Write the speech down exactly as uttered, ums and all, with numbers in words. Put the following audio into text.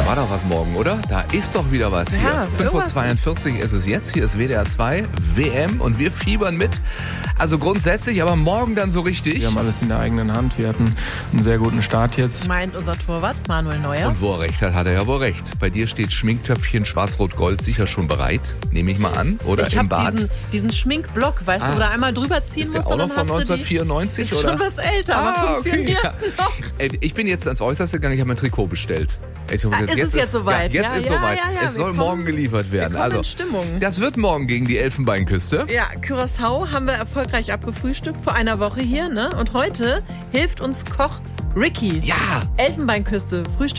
war doch was morgen, oder? Da ist doch wieder was hier. Ja, fünf Uhr zweiundvierzig ist es jetzt. Hier ist W D R zwei, W M und wir fiebern mit. Also grundsätzlich, aber morgen dann so richtig. Wir haben alles in der eigenen Hand. Wir hatten einen sehr guten Start jetzt. Meint unser Torwart Manuel Neuer. Und wo er recht hat, hat er ja wohl recht. Bei dir steht Schminktöpfchen Schwarz-Rot-Gold sicher schon bereit, nehme ich mal an. Oder ich im habe Bad. diesen, diesen Schminkblock, weißt Ah. du, wo du einmal drüber ziehen Ist der musst. auch und noch dann von hast du die- neunzehnhundertvierundneunzig, Ist oder? schon was älter, aber Ah, okay, funktioniert ja. noch. Ey, Ich bin jetzt ans Äußerste gegangen, ich habe mein Trikot bestellt. Ich hoffe, Ah, ist es jetzt soweit? Ja, jetzt Ja, ist ja, soweit. ja, ja, es wir soll kommen- morgen geliefert werden. wir kommen Also, in Stimmung. das wird morgen gegen die Elfenbeinküste. Ja, Curaçao haben wir erfolgreich abgefrühstückt vor einer Woche hier, ne? Und heute hilft uns Koch Ricky. Ja. Elfenbeinküste, Frühstück